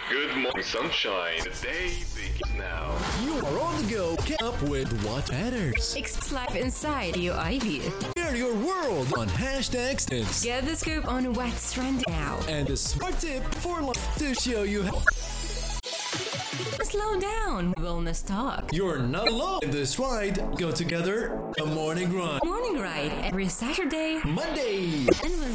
Good morning, sunshine. The day begins now. You are on the go. Get up with what matters. Express life inside UIV. Share your world on #Stance. Get the scoop on what's trending now. And a smart tip for life to show you how. Slow down. Wellness talk. You're not alone in this ride. Go together. A morning run. Morning ride every Saturday, Monday. and Wednesday.